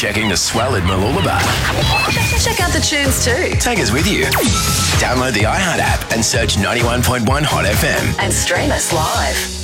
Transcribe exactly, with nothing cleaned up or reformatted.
checking the swell at Mooloolaba? Check out the tunes too. Take us with you. Download the iHeart app and search ninety-one point one Hot F M. And stream us live.